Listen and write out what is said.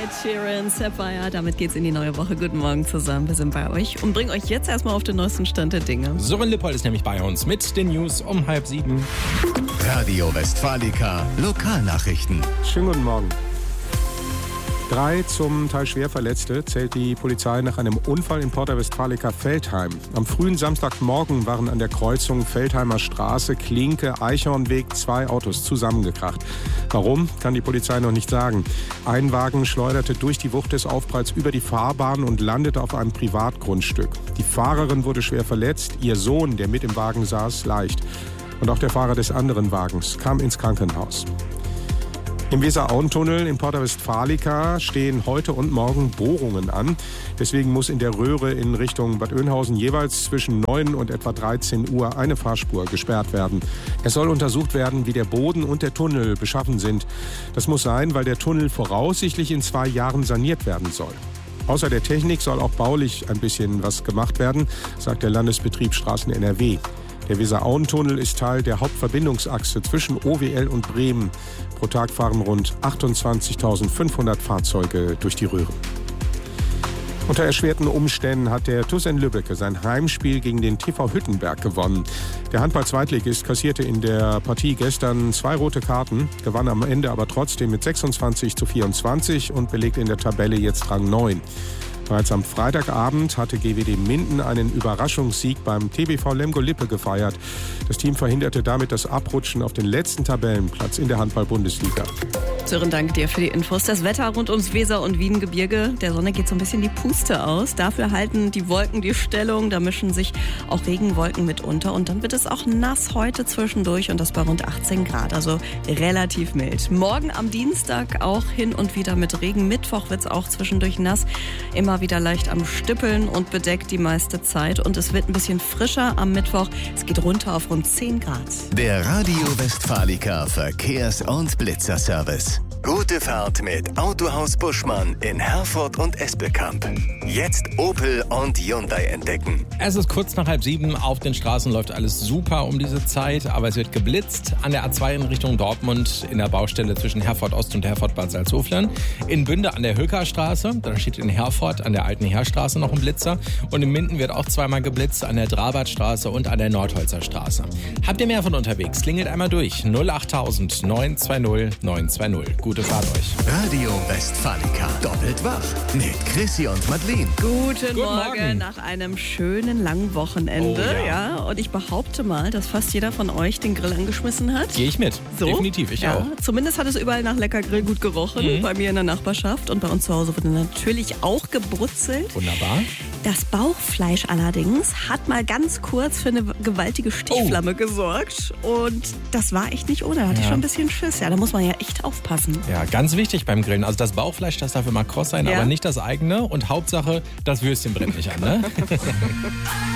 Ed Sheeran, Sapphire. Damit geht's in die neue Woche. Guten Morgen zusammen. Wir sind bei euch und bringen euch jetzt erstmal auf den neuesten Stand der Dinge. Sören Lippold ist nämlich bei uns mit den News um 6:30. Radio Westfalica Lokalnachrichten. Schönen guten Morgen. 3 zum Teil schwer Verletzte zählt die Polizei nach einem Unfall in Porta Westfalica-Veltheim. Am frühen Samstagmorgen waren an der Kreuzung Veltheimer Straße, Klinke, Eichhornweg 2 Autos zusammengekracht. Warum, kann die Polizei noch nicht sagen. Ein Wagen schleuderte durch die Wucht des Aufpralls über die Fahrbahn und landete auf einem Privatgrundstück. Die Fahrerin wurde schwer verletzt, ihr Sohn, der mit im Wagen saß, leicht. Und auch der Fahrer des anderen Wagens kam ins Krankenhaus. Im Weser-Auen-Tunnel in Porta Westfalica stehen heute und morgen Bohrungen an. Deswegen muss in der Röhre in Richtung Bad Oeynhausen jeweils zwischen 9 und etwa 13 Uhr eine Fahrspur gesperrt werden. Es soll untersucht werden, wie der Boden und der Tunnel beschaffen sind. Das muss sein, weil der Tunnel voraussichtlich in 2 Jahren saniert werden soll. Außer der Technik soll auch baulich ein bisschen was gemacht werden, sagt der Landesbetrieb Straßen NRW. Der Weser-Auen-Tunnel ist Teil der Hauptverbindungsachse zwischen OWL und Bremen. Pro Tag fahren rund 28.500 Fahrzeuge durch die Röhre. Unter erschwerten Umständen hat der TuS Lübbecke sein Heimspiel gegen den TV Hüttenberg gewonnen. Der Handball-Zweitligist kassierte in der Partie gestern 2 rote Karten, gewann am Ende aber trotzdem mit 26:24 und belegt in der Tabelle jetzt Rang 9. Bereits am Freitagabend hatte GWD Minden einen Überraschungssieg beim TBV Lemgo-Lippe gefeiert. Das Team verhinderte damit das Abrutschen auf den letzten Tabellenplatz in der Handball-Bundesliga. Sören, danke dir für die Infos. Das Wetter rund ums Weser- und Wiengebirge. Der Sonne geht so ein bisschen die Puste aus. Dafür halten die Wolken die Stellung. Da mischen sich auch Regenwolken mit unter. Und dann wird es auch nass heute zwischendurch und das bei rund 18 Grad. Also relativ mild. Morgen am Dienstag auch hin und wieder mit Regen. Mittwoch wird es auch zwischendurch nass. Immer wieder leicht am Stippeln und bedeckt die meiste Zeit. Und es wird ein bisschen frischer am Mittwoch. Es geht runter auf rund 10 Grad. Der Radio Westfalica Verkehrs- und Blitzerservice. Gute Fahrt mit Autohaus Buschmann in Herford und Espelkamp. Jetzt Opel und Hyundai entdecken. Es ist kurz nach 6:30. Auf den Straßen läuft alles super um diese Zeit, aber es wird geblitzt. An der A2 in Richtung Dortmund in der Baustelle zwischen Herford Ost und Herford Bad Salzuflen. In Bünde an der Hülkerstraße. Dann steht in Herford an der Alten Heerstraße noch ein Blitzer. Und in Minden wird auch zweimal geblitzt an der Drabartstraße und an der Nordholzer Straße. Habt ihr mehr von unterwegs? Klingelt einmal durch. 08000 920 920. Gute Fahrt euch. Radio Westfalica. Doppelt wach. Mit Chrissy und Madeleine. Guten Morgen. Morgen nach einem schönen langen Wochenende. Oh, ja. Und ich behaupte mal, dass fast jeder von euch den Grill angeschmissen hat. Gehe ich mit. So? Definitiv, ich auch. Zumindest hat es überall nach lecker Grill gut gerochen. Bei mir in der Nachbarschaft. Und bei uns zu Hause wurde natürlich auch gebrutzelt. Wunderbar. Das Bauchfleisch allerdings hat mal ganz kurz für eine gewaltige Stichflamme gesorgt. Und das war echt nicht ohne. Da hatte ich schon ein bisschen Schiss. Ja, da muss man ja echt aufpassen. Ja, ganz wichtig beim Grillen. Also das Bauchfleisch, das darf immer kross sein, Ja. aber nicht das eigene. Und Hauptsache, das Würstchen brennt nicht an, ne?